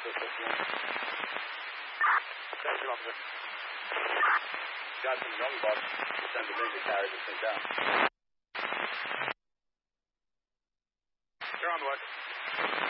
Attention, officer. Got some young bucks. Send them in to carry this thing down. You're on what?